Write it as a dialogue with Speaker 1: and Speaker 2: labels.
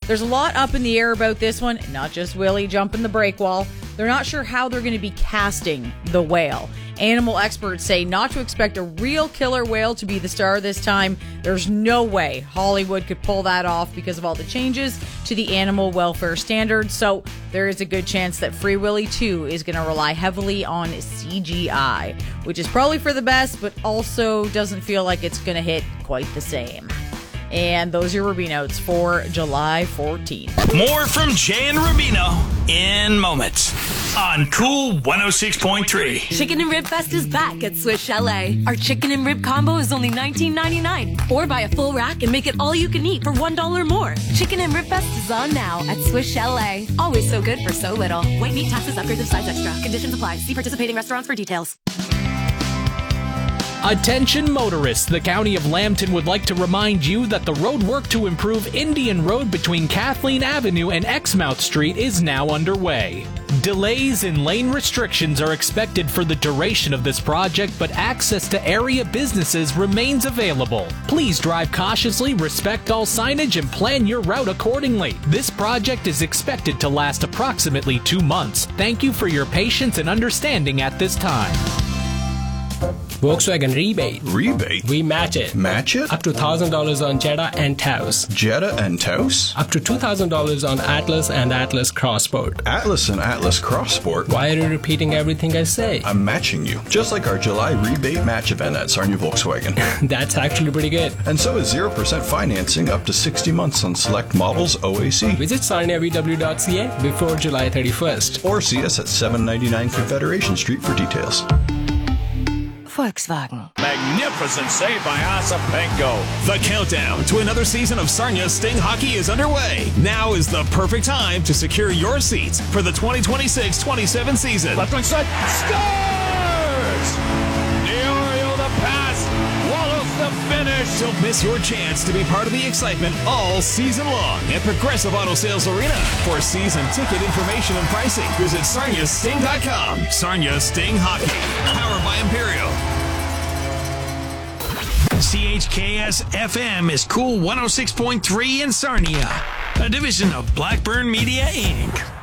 Speaker 1: There's a lot up in the air about this one, not just Willie jumping the break wall. They're not sure how they're going to be casting the whale. Animal experts say not to expect a real killer whale to be the star this time. There's no way Hollywood could pull that off because of all the changes to the animal welfare standards. So there is a good chance that Free Willy 2 is going to rely heavily on CGI, which is probably for the best, but also doesn't feel like it's going to hit quite the same. And those are your Ruby Notes for July 14th.
Speaker 2: More from Jay and Rubino in moments on Cool 106.3.
Speaker 3: Chicken and Rib Fest is back at Swiss Chalet. Our chicken and rib combo is only $19.99. Or buy a full rack and make it all you can eat for $1 more. Chicken and Rib Fest is on now at Swiss Chalet. Always so good for so little. White meat, taxes, upgrades, of size extra. Conditions apply. See participating restaurants for details.
Speaker 4: Attention motorists, the County of Lambton would like to remind you that the road work to improve Indian Road between Kathleen Avenue and Exmouth Street is now underway. Delays and lane restrictions are expected for the duration of this project, but access to area businesses remains available. Please drive cautiously, respect all signage, and plan your route accordingly. This project is expected to last approximately 2 months. Thank you for your patience and understanding at this time.
Speaker 5: Volkswagen rebate.
Speaker 6: Rebate?
Speaker 5: We match it.
Speaker 6: Match it?
Speaker 5: Up to $1,000 on Jetta and Taos.
Speaker 6: Jetta and Taos?
Speaker 5: Up to $2,000 on Atlas and Atlas Crossport.
Speaker 6: Atlas and Atlas Crossport?
Speaker 5: Why are you repeating everything I say?
Speaker 6: I'm matching you. Just like our July rebate match event at Sarnia Volkswagen.
Speaker 5: That's actually pretty good.
Speaker 6: And so is 0% financing up to 60 months on select models OAC.
Speaker 5: Visit sarniavw.ca before July 31st.
Speaker 6: Or see us at 799 Confederation Street for details.
Speaker 3: Volkswagen.
Speaker 7: Magnificent save by Asapenko.
Speaker 2: The countdown to another season of Sarnia Sting Hockey is underway. Now is the perfect time to secure your seats for the 2026-27 season.
Speaker 7: Left wing side. Scores! Diorio the pass. Wallace the finish.
Speaker 2: Don't miss your chance to be part of the excitement all season long at Progressive Auto Sales Arena. For season ticket information and pricing, visit sarniasting.com. Sarnia Sting Hockey. Powered by Imperial. CHKS FM is Cool 106.3 in Sarnia, a division of Blackburn Media Inc.